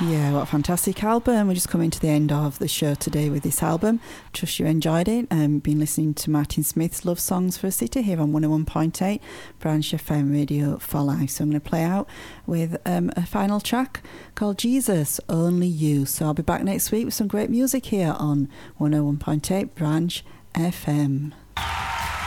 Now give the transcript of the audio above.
Yeah, what a fantastic album. We're just coming to the end of the show today with this album. Trust you enjoyed it. Been listening to Martin Smith's Love Songs for a City here on 101.8 Branch FM Radio for Life. So I'm going to play out with a final track called Jesus, Only You. So I'll be back next week with some great music here on 101.8 Branch FM.